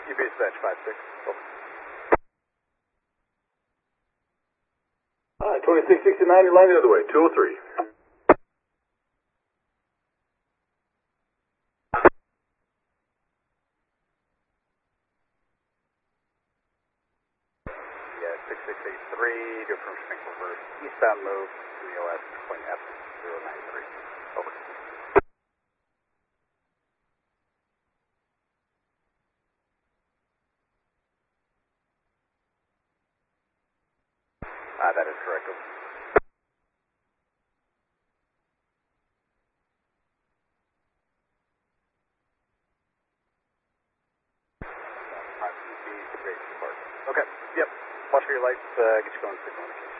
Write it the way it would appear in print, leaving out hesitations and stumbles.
UPS Dispatch 5-6. Over. Alright, 2669, you're line the other way, 203. Yeah, 6683, go from Schmink reverse, eastbound move to the OS, point F093. Over. That is correct. Over. Okay, yep. Watch for your lights, get you going to signal indication.